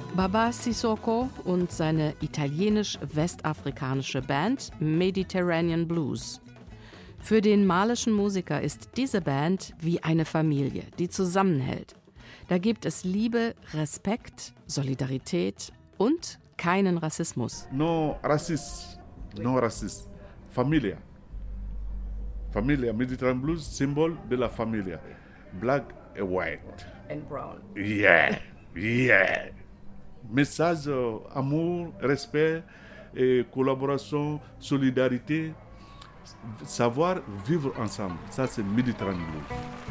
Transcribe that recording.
Baba Sissoko und seine italienisch-westafrikanische Band Mediterranean Blues. Für den malischen Musiker ist diese Band wie eine Familie, die zusammenhält. Da gibt es Liebe, Respekt, Solidarität und keinen Rassismus. No racist. Familia. Familia, Mediterranean Blues, Symbol de la Familia. Black and white. And brown. Yeah. Message, amour, respect, collaboration, solidarité, savoir vivre ensemble. Ça, c'est Mediterranean Blues.